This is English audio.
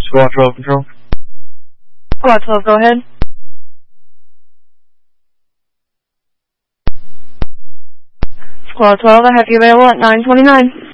Squad 12 Control. Squad 12, go ahead. Squad 12, I have you available at 929.